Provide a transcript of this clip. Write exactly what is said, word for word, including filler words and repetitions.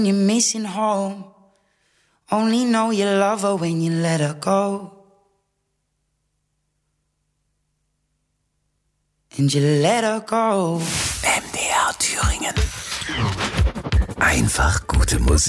You're missing home. Only know you love her when you let her go. And you let her go. M D R Thüringen. Einfach gute Musik.